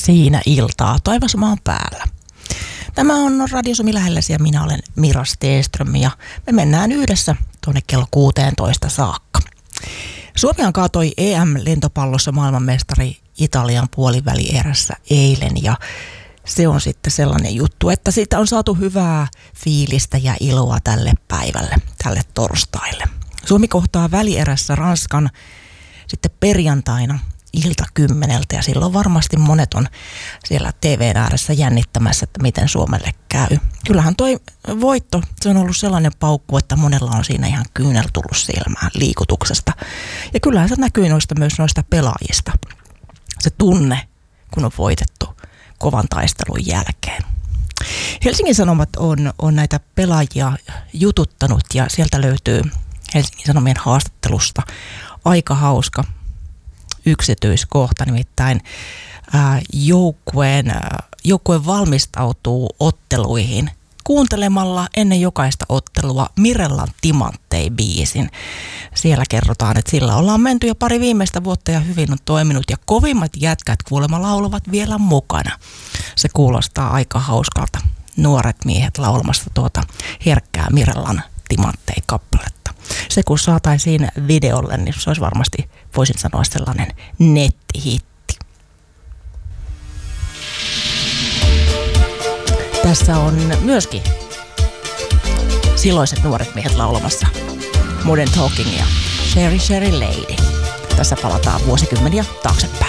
Siinä iltaa taivas maan päällä. Tämä on Radio Suomi Lähellä ja minä olen Mira Stenström ja me mennään yhdessä tuonne kello 16 saakka. Suomihan kaatoi EM-lentopallossa maailmanmestari Italian puolivälierässä eilen ja se on sitten sellainen juttu, että siitä on saatu hyvää fiilistä ja iloa tälle päivälle, tälle torstaille. Suomi kohtaa välierässä Ranskan sitten perjantaina ilta 10 ja silloin varmasti monet on siellä TV:n ääressä jännittämässä, että miten Suomelle käy. Kyllähän toi voitto, se on ollut sellainen paukku, että monella on siinä ihan kyynel tullut silmään liikutuksesta. Ja kyllähän se näkyy myös noista pelaajista. Se tunne, kun on voitettu kovan taistelun jälkeen. Helsingin Sanomat on näitä pelaajia jututtanut ja sieltä löytyy Helsingin Sanomien haastattelusta aika hauska yksityiskohta, nimittäin joukkue valmistautuu otteluihin kuuntelemalla ennen jokaista ottelua Mirellan Timanttei-biisin. Siellä kerrotaan, että sillä ollaan menty jo pari viimeistä vuotta ja hyvin on toiminut ja kovimmat jätkät kuulemma laulavat vielä mukana. Se kuulostaa aika hauskalta. Nuoret miehet laulamassa tuota herkkää Mirellan Timanttei-kappaletta. Se kun saataisiin videolle, niin se olisi varmasti, voisin sanoa, sellainen nettihitti. Tässä on myöskin silloiset nuoret miehet laulamassa Modern Talking ja Sherry Sherry Lady. Tässä palataan vuosikymmeniä taaksepäin.